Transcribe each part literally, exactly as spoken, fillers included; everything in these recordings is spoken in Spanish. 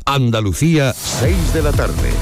Andalucía, seis de la tarde.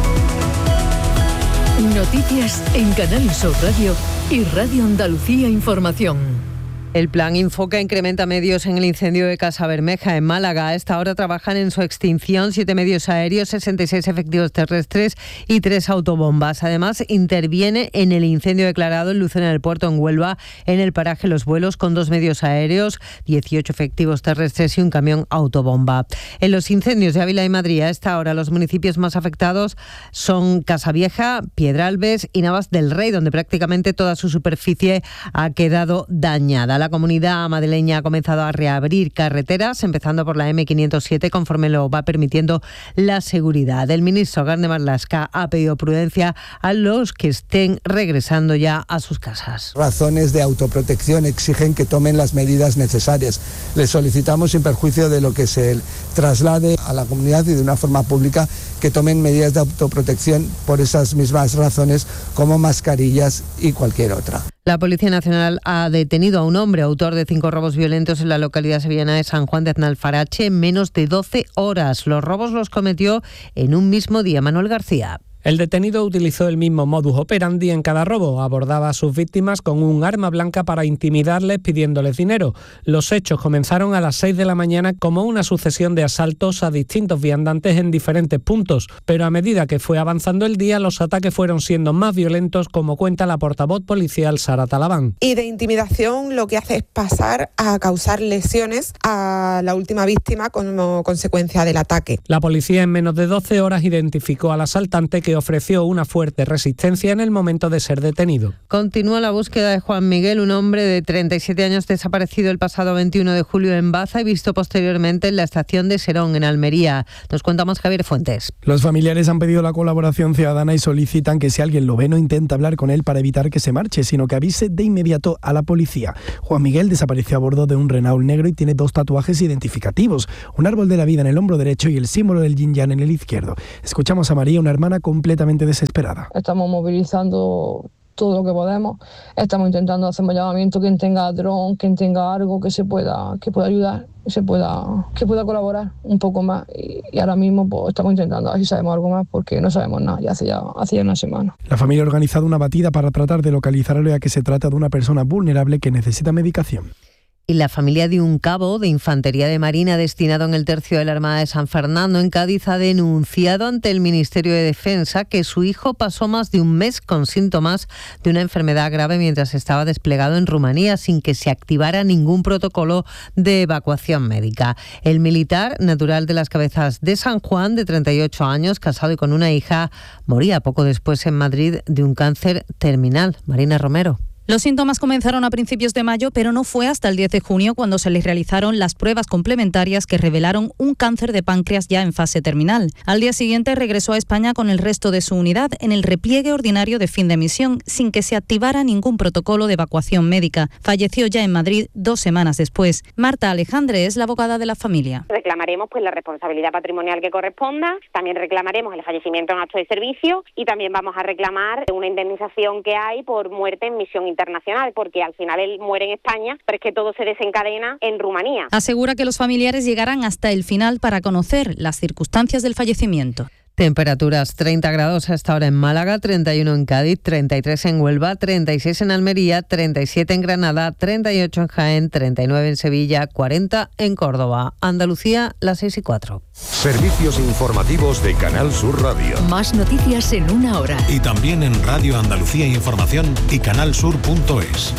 Noticias en Canal Sur Radio y Radio Andalucía Información. El plan Infoca incrementa medios en el incendio de Casa Bermeja, en Málaga. A esta hora trabajan en su extinción siete medios aéreos, sesenta y seis efectivos terrestres y tres autobombas. Además, interviene en el incendio declarado en Lucena del Puerto, en Huelva, en el paraje Los Vuelos, con dos medios aéreos, dieciocho efectivos terrestres y un camión autobomba. En los incendios de Ávila y Madrid, a esta hora los municipios más afectados son Casavieja, Piedralbes y Navas del Rey, donde prácticamente toda su superficie ha quedado dañada. La comunidad madrileña ha comenzado a reabrir carreteras, empezando por la eme quinientos siete, conforme lo va permitiendo la seguridad. El ministro Garde Marlaska ha pedido prudencia a los que estén regresando ya a sus casas. Razones de autoprotección exigen que tomen las medidas necesarias. Les solicitamos, sin perjuicio de lo que se traslade a la comunidad y de una forma pública, que tomen medidas de autoprotección por esas mismas razones, como mascarillas y cualquier otra. La Policía Nacional ha detenido a un hombre autor de cinco robos violentos en la localidad sevillana de San Juan de Aznalfarache en menos de doce horas. Los robos los cometió en un mismo día. Manuel García. El detenido utilizó el mismo modus operandi en cada robo. Abordaba a sus víctimas con un arma blanca para intimidarles pidiéndoles dinero. Los hechos comenzaron a las seis de la mañana como una sucesión de asaltos a distintos viandantes en diferentes puntos, pero a medida que fue avanzando el día, los ataques fueron siendo más violentos, como cuenta la portavoz policial Sara Talabán. Y de intimidación lo que hace es pasar a causar lesiones a la última víctima como consecuencia del ataque. La policía en menos de doce horas identificó al asaltante, que ofreció una fuerte resistencia en el momento de ser detenido. Continúa la búsqueda de Juan Miguel, un hombre de treinta y siete años desaparecido el pasado veintiuno de julio en Baza y visto posteriormente en la estación de Serón, en Almería. Nos cuenta más Javier Fuentes. Los familiares han pedido la colaboración ciudadana y solicitan que si alguien lo ve no intente hablar con él para evitar que se marche, sino que avise de inmediato a la policía. Juan Miguel desapareció a bordo de un Renault negro y tiene dos tatuajes identificativos, un árbol de la vida en el hombro derecho y el símbolo del yin yang en el izquierdo. Escuchamos a María, una hermana con completamente desesperada. Estamos movilizando todo lo que podemos, estamos intentando hacer un llamamiento, quien tenga dron, quien tenga algo que se pueda, que pueda ayudar, que se pueda, que pueda colaborar un poco más, y, y ahora mismo pues estamos intentando a ver si sabemos algo más, porque no sabemos nada, ya hace ya, hace ya una semana. La familia ha organizado una batida para tratar de localizarlo, ya que se trata de una persona vulnerable que necesita medicación. Y la familia de un cabo de Infantería de Marina destinado en el tercio de la Armada de San Fernando, en Cádiz, ha denunciado ante el Ministerio de Defensa que su hijo pasó más de un mes con síntomas de una enfermedad grave mientras estaba desplegado en Rumanía, sin que se activara ningún protocolo de evacuación médica. El militar, natural de Las Cabezas de San Juan, de treinta y ocho años, casado y con una hija, moría poco después en Madrid de un cáncer terminal. Marina Romero. Los síntomas comenzaron a principios de mayo, pero no fue hasta el diez de junio cuando se les realizaron las pruebas complementarias que revelaron un cáncer de páncreas ya en fase terminal. Al día siguiente regresó a España con el resto de su unidad en el repliegue ordinario de fin de misión, sin que se activara ningún protocolo de evacuación médica. Falleció ya en Madrid dos semanas después. Marta Alejandre es la abogada de la familia. Reclamaremos pues la responsabilidad patrimonial que corresponda, también reclamaremos el fallecimiento en acto de servicio y también vamos a reclamar una indemnización que hay por muerte en misión internacional, porque al final él muere en España, pero es que todo se desencadena en Rumanía. Asegura que los familiares llegarán hasta el final para conocer las circunstancias del fallecimiento. Temperaturas: treinta grados hasta ahora en Málaga, treinta y uno en Cádiz, treinta y tres en Huelva, treinta y seis en Almería, treinta y siete en Granada, treinta y ocho en Jaén, treinta y nueve en Sevilla, cuarenta en Córdoba. Andalucía, las seis y cuatro. Servicios informativos de Canal Sur Radio. Más noticias en una hora. Y también en Radio Andalucía Información y canal sur punto es.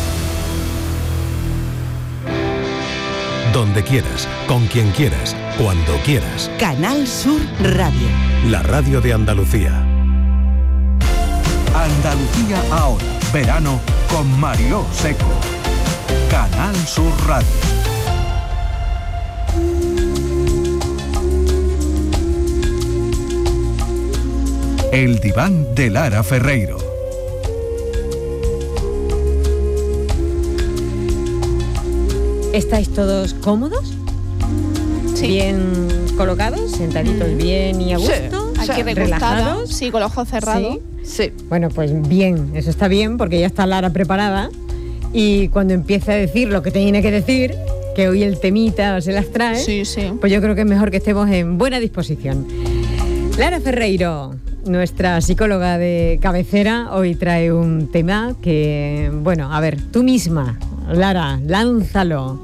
Donde quieras, con quien quieras, cuando quieras. Canal Sur Radio. La radio de Andalucía. Andalucía ahora. Verano con Mariló Seco. Canal Sur Radio. El diván de Lara Ferreiro. ¿Estáis todos cómodos? Sí. ¿Bien colocados? ¿Sentaditos bien y a gusto? Sí, aquí relajados. Sí, con los ojos cerrados. ¿Sí? Sí. Bueno, pues bien, eso está bien porque ya está Lara preparada y cuando empiece a decir lo que tiene que decir, que hoy el temita se las trae, sí, sí. pues yo creo que es mejor que estemos en buena disposición. Lara Ferreiro, nuestra psicóloga de cabecera, hoy trae un tema que, bueno, a ver, tú misma, Lara, lánzalo.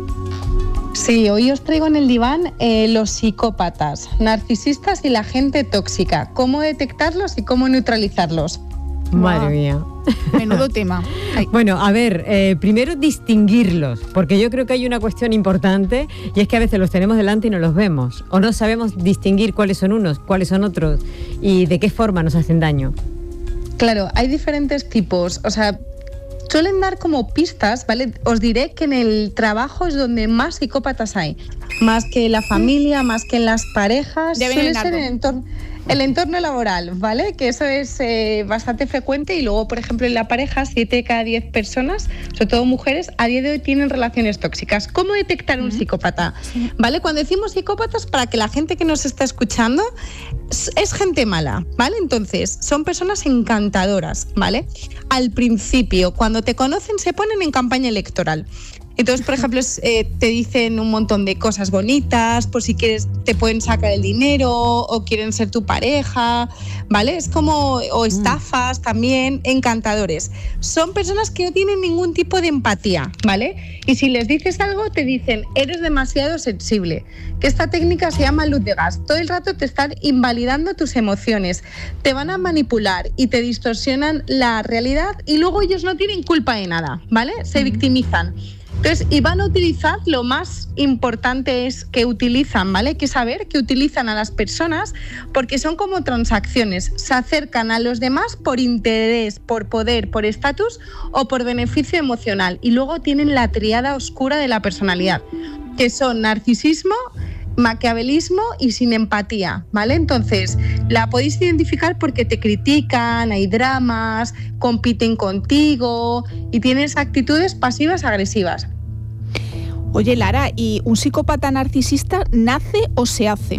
Sí, hoy os traigo en el diván eh, los psicópatas, narcisistas y la gente tóxica. ¿Cómo detectarlos y cómo neutralizarlos? Madre mía. Menudo tema. Ay. Bueno, a ver, eh, primero distinguirlos, porque yo creo que hay una cuestión importante y es que a veces los tenemos delante y no los vemos, o no sabemos distinguir cuáles son unos, cuáles son otros y de qué forma nos hacen daño. Claro, hay diferentes tipos, o sea, suelen dar como pistas, ¿vale? Os diré que en el trabajo es donde más psicópatas hay, más que en la familia, más que en las parejas, Debe suele ser en el entorno... El entorno laboral, ¿vale? Que eso es eh, bastante frecuente y luego, por ejemplo, en la pareja, siete de cada diez personas, sobre todo mujeres, a día de hoy tienen relaciones tóxicas. ¿Cómo detectar un psicópata? ¿Vale? Cuando decimos psicópatas, para que la gente que nos está escuchando, es, es gente mala, ¿vale? Entonces, son personas encantadoras, ¿vale? Al principio, cuando te conocen, se ponen en campaña electoral. Entonces, por ejemplo, eh, te dicen un montón de cosas bonitas, por si quieres te pueden sacar el dinero o quieren ser tu pareja, ¿vale? Es como, o estafas también, encantadores. Son personas que no tienen ningún tipo de empatía, ¿vale? Y si les dices algo, te dicen, eres demasiado sensible. Que esta técnica se llama luz de gas. Todo el rato te están invalidando tus emociones, te van a manipular y te distorsionan la realidad y luego ellos no tienen culpa de nada, ¿vale? Se victimizan. Entonces, y van a utilizar, lo más importante es que utilizan, ¿vale? Que saber que utilizan a las personas porque son como transacciones, se acercan a los demás por interés, por poder, por estatus o por beneficio emocional. Y luego tienen la tríada oscura de la personalidad, que son narcisismo, maquiavelismo y sin empatía, ¿vale? Entonces, la podéis identificar porque te critican, hay dramas, compiten contigo y tienes actitudes pasivas agresivas. Oye, Lara, ¿y un psicópata narcisista nace o se hace?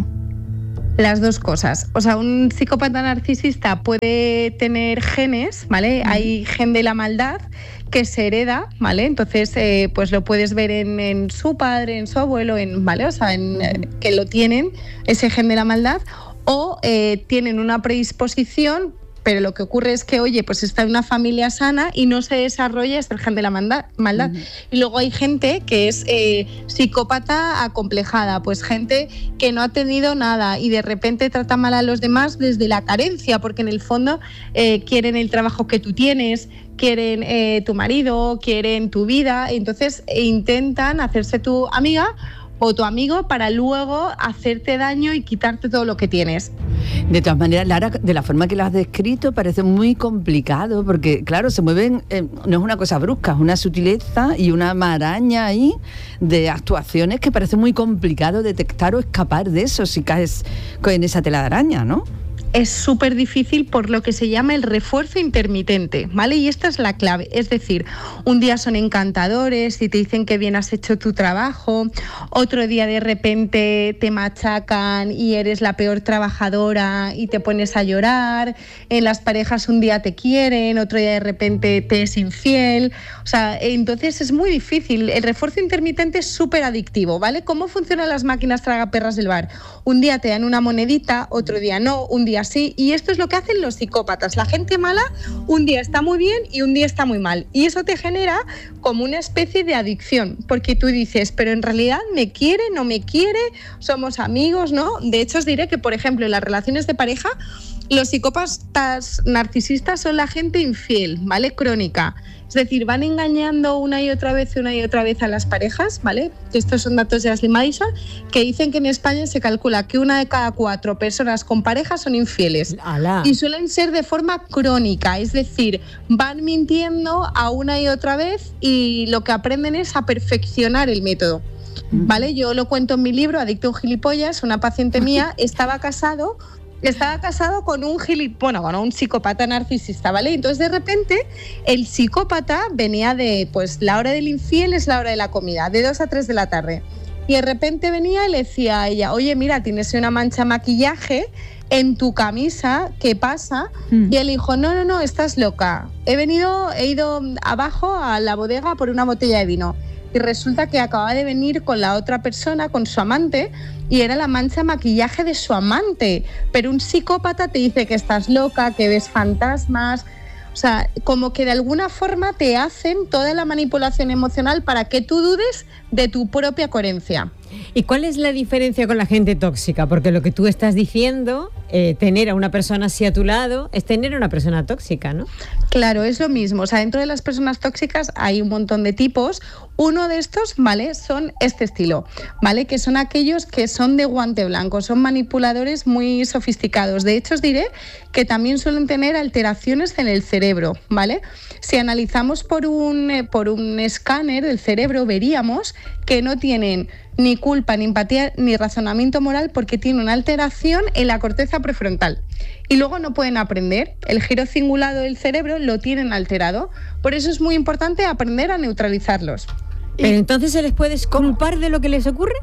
Las dos cosas. O sea, un psicópata narcisista puede tener genes, ¿vale? Uh-huh. Hay gen de la maldad que se hereda, ¿vale? Entonces, eh, pues lo puedes ver en, en su padre, en su abuelo, en, ¿vale? O sea, en, eh, que lo tienen, ese gen de la maldad, o eh, tienen una predisposición, pero lo que ocurre es que, oye, pues está en una familia sana y no se desarrolla este gen de la maldad. maldad. Uh-huh. Y luego hay gente que es eh, psicópata acomplejada, pues gente que no ha tenido nada y de repente trata mal a los demás desde la carencia, porque en el fondo eh, quieren el trabajo que tú tienes, quieren eh, tu marido, quieren tu vida, entonces eh, intentan hacerse tu amiga o tu amigo para luego hacerte daño y quitarte todo lo que tienes. De todas maneras, Lara, de la forma que lo has descrito, parece muy complicado, porque claro, se mueven, eh, no es una cosa brusca, es una sutileza y una maraña ahí de actuaciones que parece muy complicado detectar o escapar de eso si caes en esa tela de araña, ¿no? Es súper difícil por lo que se llama el refuerzo intermitente, ¿vale? Y esta es la clave, es decir, un día son encantadores y te dicen que bien has hecho tu trabajo, otro día de repente te machacan y eres la peor trabajadora y te pones a llorar, en las parejas un día te quieren, otro día de repente te es infiel, o sea, entonces es muy difícil, el refuerzo intermitente es súper adictivo, ¿vale? ¿Cómo funcionan las máquinas tragaperras del bar? Un día te dan una monedita, otro día no, un día sí, y esto es lo que hacen los psicópatas. La gente mala un día está muy bien y un día está muy mal, y eso te genera como una especie de adicción, porque tú dices, pero en realidad me quiere, no me quiere, somos amigos, ¿no? De hecho os diré que, por ejemplo, en las relaciones de pareja, los psicópatas narcisistas son la gente infiel, ¿vale? Crónica. Es decir, van engañando una y otra vez, una y otra vez a las parejas, ¿vale? Estos son datos de Ashley Madison, que dicen que en España se calcula que una de cada cuatro personas con pareja son infieles. ¡Hala! Y suelen ser de forma crónica, es decir, van mintiendo a una y otra vez y lo que aprenden es a perfeccionar el método. ¿Vale? Yo lo cuento en mi libro, Adicto a un gilipollas, una paciente mía estaba casado Estaba casado con un gilip, bueno, con un psicópata narcisista, ¿vale? Entonces, de repente, el psicópata venía de, pues, la hora del infiel es la hora de la comida, de dos a tres de la tarde. Y de repente venía y le decía a ella, oye, mira, tienes una mancha de maquillaje en tu camisa, ¿qué pasa? Mm. Y él dijo, no, no, no, estás loca. He venido, he ido abajo a la bodega por una botella de vino. y resulta que acaba de venir con la otra persona, con su amante, y era la mancha de maquillaje de su amante. Pero un psicópata te dice que estás loca, que ves fantasmas. O sea, como que de alguna forma te hacen toda la manipulación emocional para que tú dudes de tu propia coherencia. ¿Y cuál es la diferencia con la gente tóxica? Porque lo que tú estás diciendo, eh, tener a una persona así a tu lado, es tener a una persona tóxica, ¿no? Claro, es lo mismo. O sea, dentro de las personas tóxicas hay un montón de tipos. Uno de estos, ¿vale?, son este estilo, ¿vale?, que son aquellos que son de guante blanco, son manipuladores muy sofisticados. De hecho, os diré que también suelen tener alteraciones en el cerebro, ¿vale? Si analizamos por un, eh, por un escáner del cerebro, veríamos que no tienen ni culpa, ni empatía, ni razonamiento moral, porque tienen una alteración en la corteza prefrontal. Y luego no pueden aprender. El giro cingulado del cerebro lo tienen alterado. Por eso es muy importante aprender a neutralizarlos. ¿Pero entonces se les puede culpar de lo que les ocurre?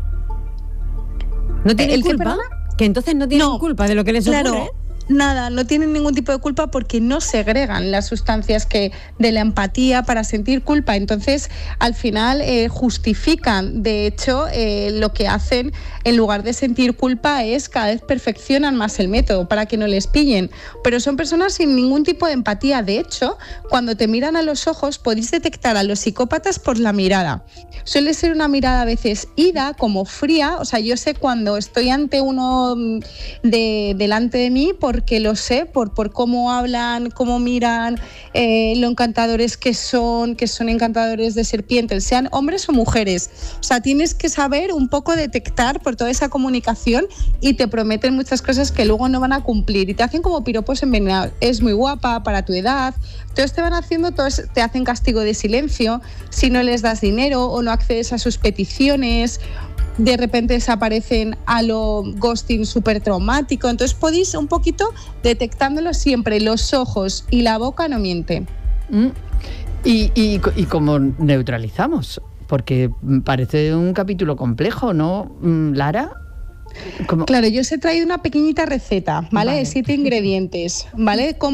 ¿No tienen ¿El culpa? qué, que entonces no tienen no, culpa de lo que les claro, ocurre. Nada, no tienen ningún tipo de culpa porque no segregan las sustancias que de la empatía para sentir culpa. Entonces, al final eh, justifican. De hecho, eh, lo que hacen en lugar de sentir culpa es cada vez perfeccionan más el método para que no les pillen. Pero son personas sin ningún tipo de empatía. De hecho, cuando te miran a los ojos, podéis detectar a los psicópatas por la mirada. Suele ser una mirada a veces ida, como fría. O sea, yo sé cuando estoy ante uno de, delante de mí, porque lo sé, por, por cómo hablan, cómo miran, eh, lo encantadores que son, que son encantadores de serpientes, sean hombres o mujeres. O sea, tienes que saber un poco detectar por toda esa comunicación y te prometen muchas cosas que luego no van a cumplir y te hacen como piropos envenenados. Es muy guapa para tu edad. Entonces te van haciendo, todos te hacen castigo de silencio si no les das dinero o no accedes a sus peticiones. De repente desaparecen a lo ghosting súper traumático. Entonces podéis un poquito detectándolo siempre. Los ojos y la boca no mienten. Mm. ¿Y, y, ¿Y cómo neutralizamos? Porque parece un capítulo complejo, ¿no, Lara? ¿Cómo? Claro, yo os he traído una pequeñita receta, ¿vale? vale. De siete ingredientes, ¿vale? ¿Cómo